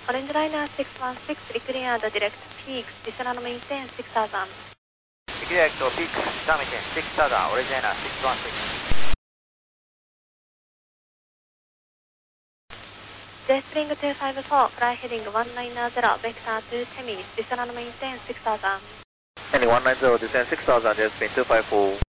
Orange Liner 616, declared direct peaks, descend maintain 6000. Direct peak, descend maintain 6000, Orange Liner 616. JSpring 254, fly heading 190, vector to Temis, descend maintain 6000. Heading 190, descend 6000, JSpring 254.